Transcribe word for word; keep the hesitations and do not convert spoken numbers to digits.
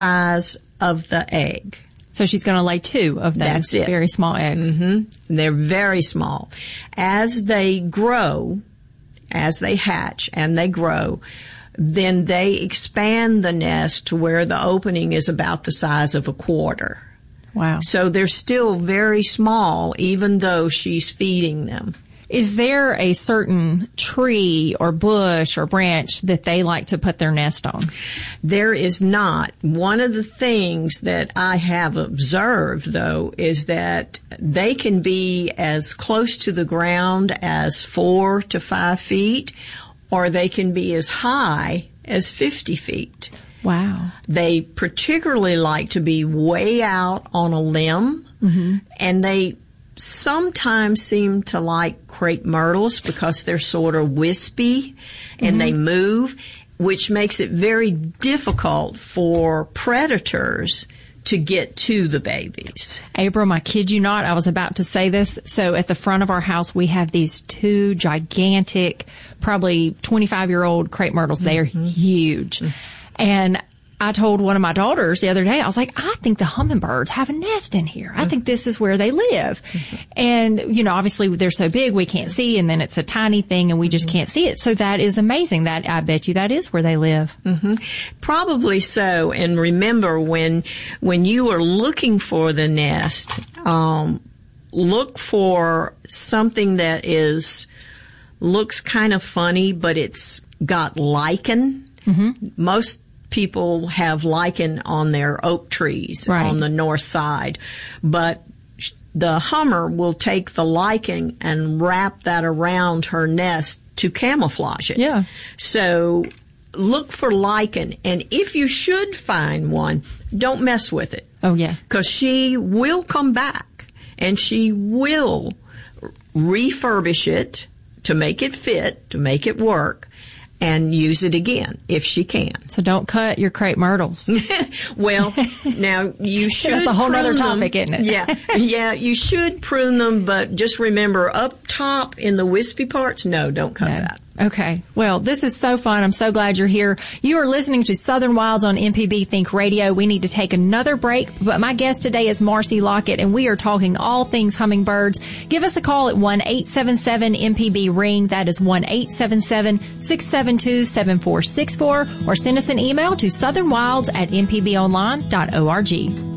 size of the egg. So she's going to lay two of those That's it. very small eggs. Mm-hmm. They're very small. As they grow, as they hatch and they grow, then they expand the nest to where the opening is about the size of a quarter. Wow. So they're still very small, even though she's feeding them. Is there a certain tree or bush or branch that they like to put their nest on? There is not. One of the things that I have observed, though, is that they can be as close to the ground as four to five feet, or they can be as high as fifty feet. Wow. They particularly like to be way out on a limb, mm-hmm. and they sometimes seem to like crepe myrtles because they're sort of wispy and mm-hmm. they move, which makes it very difficult for predators to get to the babies. Abram, I kid you not, I was about to say this. So at the front of our house, we have these two gigantic, probably twenty-five-year-old crepe myrtles. They are mm-hmm. huge. Mm-hmm. And I told one of my daughters the other day, I was like, I think the hummingbirds have a nest in here. I think this is where they live. Mm-hmm. And, you know, obviously they're so big we can't see, and then it's a tiny thing and we just mm-hmm. can't see it. So that is amazing. That, I bet you that is where they live. Mm-hmm. Probably so. And remember, when, when you are looking for the nest, um, look for something that is, looks kind of funny, but it's got lichen. Mm-hmm. Most people have lichen on their oak trees right. on the north side, but the hummer will take the lichen and wrap that around her nest to camouflage it. Yeah. So look for lichen, and if you should find one, don't mess with it. Oh, yeah. Because she will come back, and she will refurbish it to make it fit, to make it work, and use it again if she can. So don't cut your crepe myrtles. Well, now you should. That's a whole prune other them. topic, isn't it? Yeah, yeah, you should prune them, but just remember, up top in the wispy parts, no, don't cut no. that. Okay. Well, this is so fun. I'm so glad you're here. You are listening to Southern Wilds on M P B Think Radio. We need to take another break, but my guest today is Marcy Lockett, and we are talking all things hummingbirds. Give us a call at one eight seven seven M P B ring. That is one eight seven seven six seven two seven four six four, or send us an email to southernwilds at m p b online dot org.